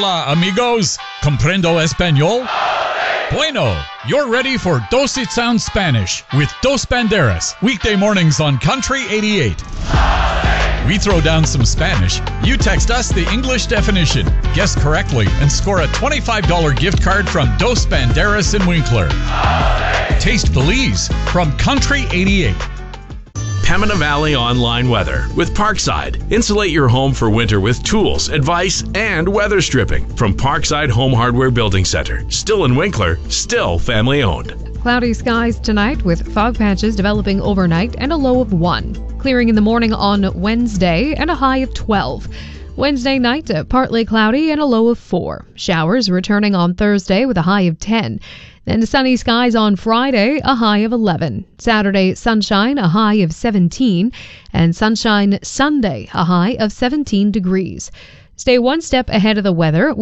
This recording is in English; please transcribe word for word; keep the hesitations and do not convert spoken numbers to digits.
Hola, amigos. Comprendo español? Bueno, you're ready for Dos It Sounds Spanish with Dos Banderas, weekday mornings on Country eighty-eight. We throw down some Spanish. You text us the English definition, guess correctly, and score a twenty-five dollars gift card from Dos Banderas in Winkler. Taste Belize from Country eighty-eight. Pembina Valley Online Weather with Parkside. Insulate your home for winter with tools, advice, and weather stripping from Parkside Home Hardware Building Center. Still in Winkler, still family owned. Cloudy skies tonight with fog patches developing overnight and a low of one. Clearing in the morning on Wednesday and a high of twelve. Wednesday night, uh, partly cloudy and a low of four. Showers returning on Thursday with a high of ten. Then sunny skies on Friday, a high of eleven. Saturday, sunshine, a high of seventeen. And sunshine Sunday, a high of seventeen degrees. Stay one step ahead of the weather.